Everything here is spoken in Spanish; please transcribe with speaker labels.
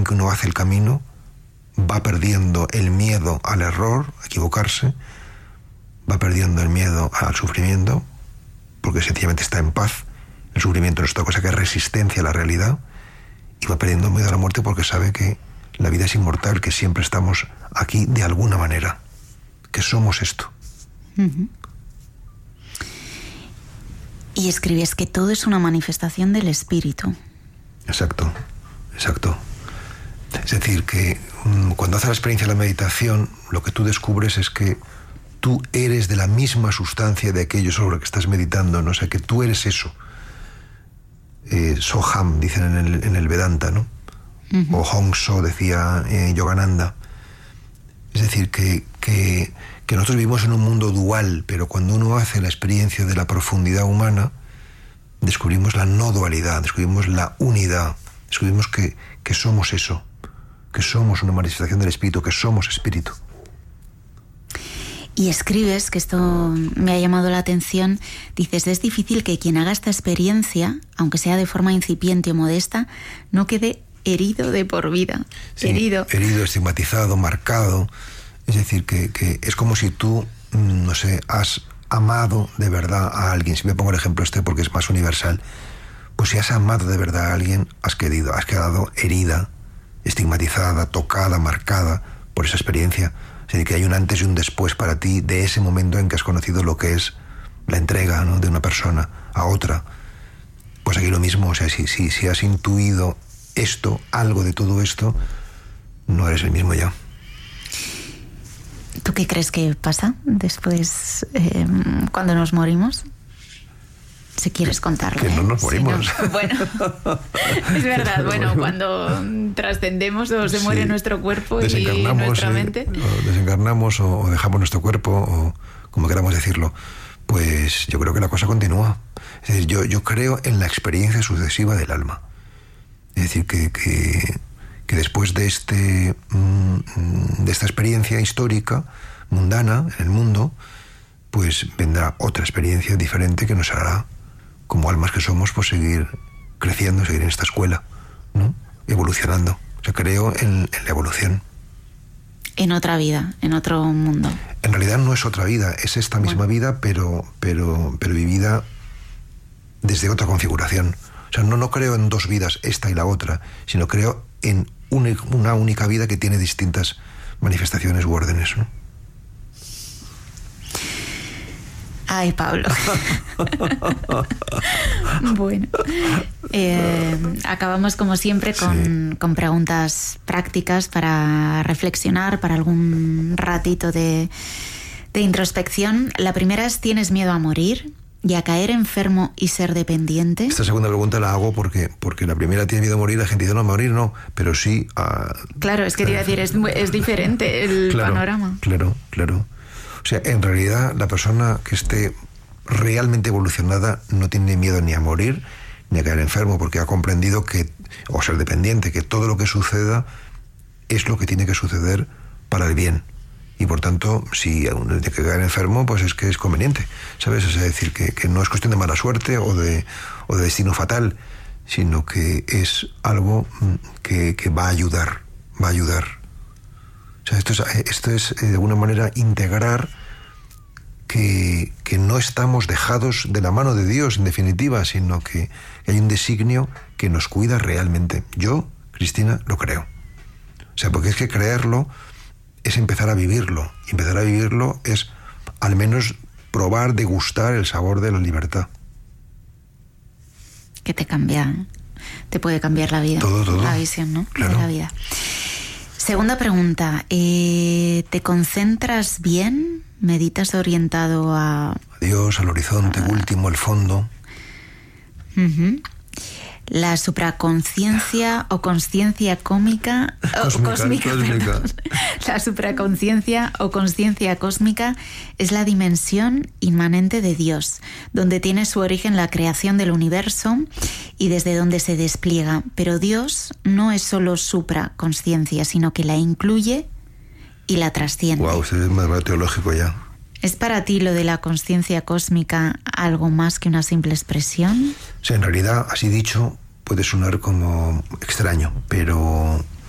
Speaker 1: que uno hace el camino, va perdiendo el miedo al error, a equivocarse, va perdiendo el miedo al sufrimiento, porque sencillamente está en paz. El sufrimiento no es otra cosa que resistencia a la realidad, y va perdiendo miedo a la muerte porque sabe que la vida es inmortal, que siempre estamos aquí de alguna manera, que somos esto.
Speaker 2: Uh-huh. Y escribes que todo es una manifestación del espíritu.
Speaker 1: Exacto, exacto. Es decir, que cuando haces la experiencia de la meditación, lo que tú descubres es que tú eres de la misma sustancia de aquello sobre lo que estás meditando, ¿no? O sea, que tú eres eso. Soham, dicen en el Vedanta, ¿no? Uh-huh. O Hong So, decía Yogananda. Es decir, que nosotros vivimos en un mundo dual, pero cuando uno hace la experiencia de la profundidad humana, descubrimos la no dualidad, descubrimos la unidad, descubrimos que somos eso, que somos una manifestación del espíritu, que somos espíritu.
Speaker 2: Y escribes, que esto me ha llamado la atención, dices, es difícil que quien haga esta experiencia, aunque sea de forma incipiente o modesta, no quede herido de por vida.
Speaker 1: Sí, herido, estigmatizado, marcado. Es decir, que es como si tú, no sé, has amado de verdad a alguien. Si me pongo el ejemplo porque es más universal, pues si has amado de verdad a alguien, has quedado herida, estigmatizada, tocada, marcada por esa experiencia. Es decir, que hay un antes y un después para ti de ese momento en que has conocido lo que es la entrega, ¿no?, de una persona a otra. Pues aquí lo mismo, o sea, si has intuido esto, algo de todo esto, no eres el mismo ya.
Speaker 2: ¿Tú qué crees que pasa después, cuando nos morimos? Si quieres contarlo.
Speaker 1: Que no nos morimos.
Speaker 2: Si no, bueno, es verdad. Bueno, cuando trascendemos o se muere nuestro cuerpo y nuestra mente.
Speaker 1: O desencarnamos o dejamos nuestro cuerpo, o como queramos decirlo, pues yo creo que la cosa continúa. Es decir, yo creo en la experiencia sucesiva del alma. Es decir, que después de esta experiencia histórica, mundana, en el mundo, pues vendrá otra experiencia diferente que nos hará, como almas que somos, pues seguir creciendo, seguir en esta escuela, ¿no? Evolucionando. O sea, creo en la evolución.
Speaker 2: En otra vida, en otro mundo.
Speaker 1: En realidad no es otra vida, es esta misma vida, pero vivida desde otra configuración. O sea, no creo en dos vidas, esta y la otra, sino creo en una única vida que tiene distintas manifestaciones u órdenes, ¿no?
Speaker 2: Ay, Pablo. Bueno, acabamos como siempre con preguntas prácticas para reflexionar, para algún ratito de introspección. La primera es: ¿tienes miedo a morir y a caer enfermo y ser dependiente?
Speaker 1: Esta segunda pregunta la hago porque la primera, tiene miedo a morir, la gente dice no, a morir no, pero sí a...
Speaker 2: Claro, es que te iba a decir, es diferente el panorama.
Speaker 1: Claro. O sea, en realidad la persona que esté realmente evolucionada no tiene miedo ni a morir ni a caer enfermo, porque ha comprendido o ser dependiente, que todo lo que suceda es lo que tiene que suceder para el bien. Y por tanto, si tiene que caer enfermo, pues es que es conveniente, ¿sabes? Es decir, que no es cuestión de mala suerte o de destino fatal, sino que es algo que va a ayudar. O sea, esto es de alguna manera integrar que no estamos dejados de la mano de Dios, en definitiva, sino que hay un designio que nos cuida realmente. Yo, Cristina, lo creo. O sea, porque es que creerlo es empezar a vivirlo. Y empezar a vivirlo es al menos probar, degustar el sabor de la libertad.
Speaker 2: Que te puede cambiar la vida.
Speaker 1: Todo.
Speaker 2: La visión, ¿no?
Speaker 1: Claro.
Speaker 2: De la vida. Segunda pregunta, ¿te concentras bien? ¿Meditas orientado a
Speaker 1: Dios, al horizonte último, el fondo?
Speaker 2: Uh-huh. La supraconciencia o consciencia cósmica. La supraconciencia o consciencia cósmica es la dimensión inmanente de Dios, donde tiene su origen la creación del universo y desde donde se despliega. Pero Dios no es solo supraconciencia, sino que la incluye y la trasciende.
Speaker 1: Wow, usted es más teológico ya.
Speaker 2: ¿Es para ti lo de la consciencia cósmica algo más que una simple expresión?
Speaker 1: O sea, en realidad, así dicho, puede sonar como extraño, pero